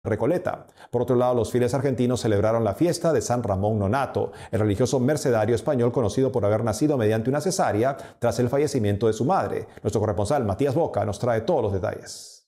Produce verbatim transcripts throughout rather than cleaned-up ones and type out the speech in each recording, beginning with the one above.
Recoleta. Por otro lado, los fieles argentinos celebraron la fiesta de San Ramón Nonnato, el religioso mercedario español conocido por haber nacido mediante una cesárea tras el fallecimiento de su madre. Nuestro corresponsal Matías Boca nos trae todos los detalles.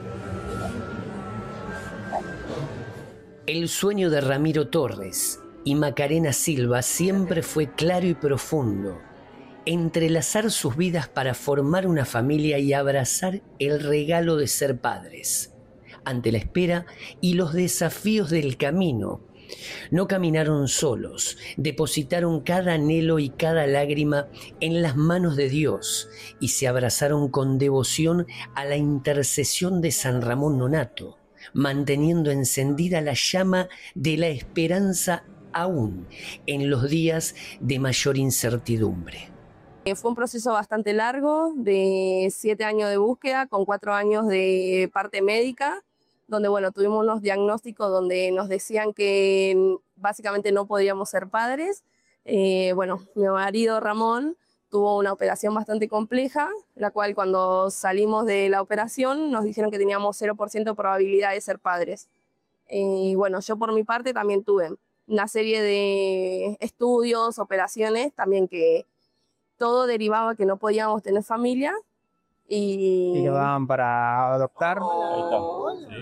El sueño de Ramiro Torres y Macarena Silva siempre fue claro y profundo: entrelazar sus vidas para formar una familia y abrazar el regalo de ser padres. Ante la espera y los desafíos del camino, no caminaron solos, depositaron cada anhelo y cada lágrima en las manos de Dios y se abrazaron con devoción a la intercesión de San Ramón Nonnato, manteniendo encendida la llama de la esperanza aún en los días de mayor incertidumbre. Fue un proceso bastante largo, de siete años de búsqueda, con cuatro años de parte médica, donde bueno, tuvimos unos diagnósticos donde nos decían que básicamente no podíamos ser padres. Eh, bueno, mi marido Ramón tuvo una operación bastante compleja, la cual cuando salimos de la operación nos dijeron que teníamos cero por ciento de probabilidad de ser padres. Y eh, bueno, yo por mi parte también tuve una serie de estudios, operaciones, también que todo derivaba que no podíamos tener familia. Y, y quedaban para adoptar. Oh, sí.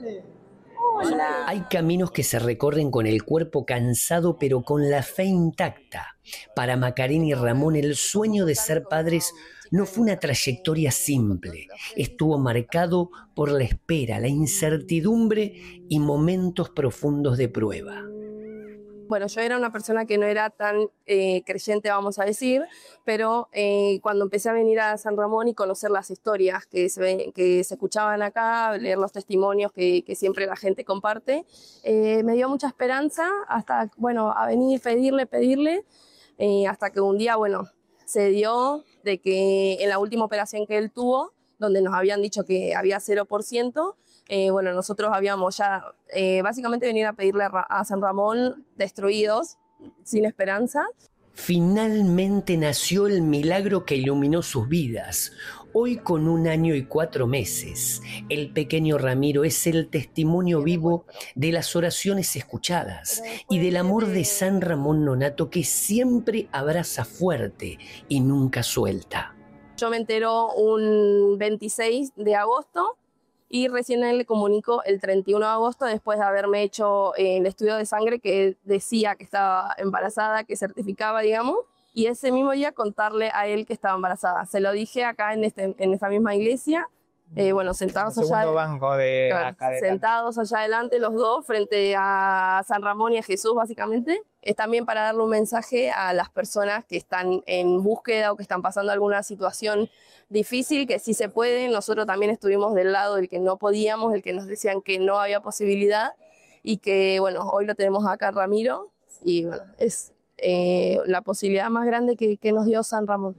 Hola. Hay caminos que se recorren con el cuerpo cansado pero con la fe intacta. Para Macarena y Ramón el sueño de ser padres no fue una trayectoria simple. Estuvo marcado por la espera, la incertidumbre y momentos profundos de prueba. Bueno, yo era una persona que no era tan eh, creyente, vamos a decir, pero eh, cuando empecé a venir a San Ramón y conocer las historias que se, que se escuchaban acá, leer los testimonios que, que siempre la gente comparte, eh, me dio mucha esperanza hasta, bueno, a venir, pedirle, pedirle, eh, hasta que un día, bueno, se dio de que en la última operación que él tuvo, donde nos habían dicho que había cero por ciento, Eh, bueno, nosotros habíamos ya eh, básicamente venido a pedirle a, a San Ramón destruidos, sin esperanza. Finalmente nació el milagro que iluminó sus vidas. Hoy, con un año y cuatro meses, el pequeño Ramiro es el testimonio vivo de las oraciones escuchadas y del amor de San Ramón Nonnato, que siempre abraza fuerte y nunca suelta. Yo me entero un veintiséis de agosto. Y recién él le comunicó el treinta y uno de agosto, después de haberme hecho eh, el estudio de sangre que decía que estaba embarazada, que certificaba, digamos, y ese mismo día contarle a él que estaba embarazada. Se lo dije acá en, este, en esta misma iglesia, eh, bueno, sentados el allá, banco de claro, acá de sentados allá adelante los dos, frente a San Ramón y a Jesús, básicamente. Es también para darle un mensaje a las personas que están en búsqueda o que están pasando alguna situación difícil, que sí se puede. Nosotros también estuvimos del lado del que no podíamos, del que nos decían que no había posibilidad, y que bueno, hoy lo tenemos acá Ramiro, y bueno, es eh, la posibilidad más grande que, que nos dio San Ramón.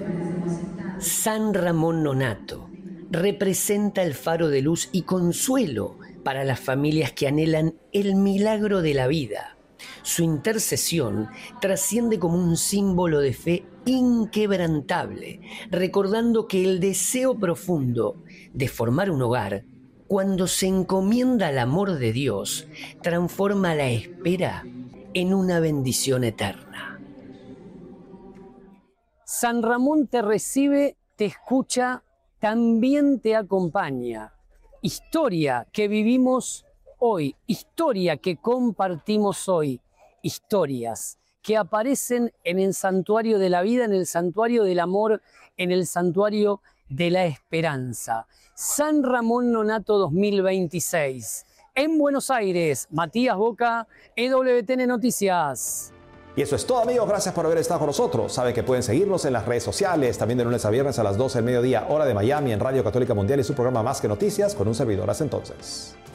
San Ramón Nonnato representa el faro de luz y consuelo para las familias que anhelan el milagro de la vida. Su intercesión trasciende como un símbolo de fe inquebrantable, recordando que el deseo profundo de formar un hogar, cuando se encomienda al amor de Dios, transforma la espera en una bendición eterna. San Ramón te recibe, te escucha, también te acompaña. Historia que vivimos hoy, historia que compartimos hoy, historias que aparecen en el santuario de la vida, en el santuario del amor, en el santuario de la esperanza. San Ramón Nonnato dos mil veintiséis. En Buenos Aires, Matías Boca, E W T N Noticias. Y eso es todo, amigos. Gracias por haber estado con nosotros. Saben que pueden seguirnos en las redes sociales, también de lunes a viernes a las doce del mediodía, hora de Miami, en Radio Católica Mundial, y su programa Más que Noticias, con un servidor. Hasta entonces.